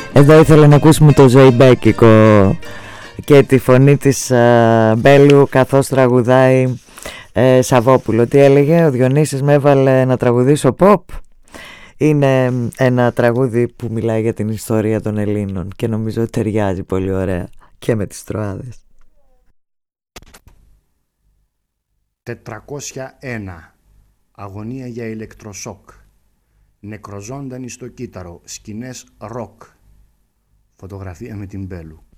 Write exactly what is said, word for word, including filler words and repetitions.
Εδώ ήθελα να ακούσουμε το ζωημπέκικο και τη φωνή της uh, Μπέλου καθώς τραγουδάει uh, Σαββόπουλο. Τι έλεγε, ο Διονύσης με έβαλε να τραγουδήσω pop. Είναι ένα τραγούδι που μιλάει για την ιστορία των Ελλήνων και νομίζω ότι ταιριάζει πολύ ωραία και με τις Τροάδες. τετρακόσια ένα. Αγωνία για ηλεκτροσόκ. Νεκροζώντανοι στο κύτταρο. Σκηνές ροκ. Φωτογραφία με την Μπέλου.